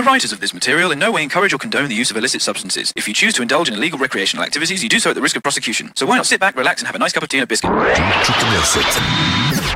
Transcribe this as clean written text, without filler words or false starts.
The writers of this material in no way encourage or condone the use of illicit substances. If you choose to indulge in illegal recreational activities, you do so at the risk of prosecution. So why not sit back, relax, and have a nice cup of tea and a biscuit?